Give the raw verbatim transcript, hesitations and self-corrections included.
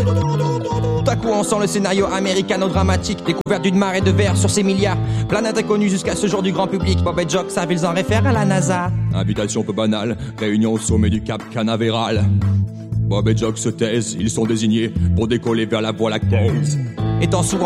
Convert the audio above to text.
Tout à coup on sent le scénario américano-dramatique, découverte d'une marée de verre sur ces milliards, planète inconnue jusqu'à ce jour du grand public. Bob et Jock savent, ils en réfèrent à la NASA. Invitation peu banale, réunion au sommet du Cap Canaveral. Bob et Jock se taisent, ils sont désignés pour décoller vers la Voie lactée. Étant souvent